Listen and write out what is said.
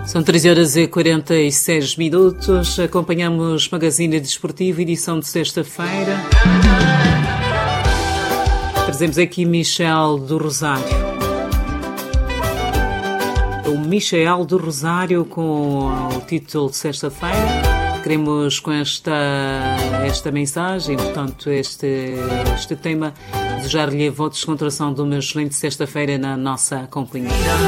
São 13h46. Acompanhamos Magazine Desportivo, edição de sexta-feira. Trazemos aqui Michel do Rosário. O Michel do Rosário com o título de sexta-feira. Queremos com esta mensagem, portanto, este tema, desejar-lhe a vossa descontração de uma excelente sexta-feira na nossa companhia.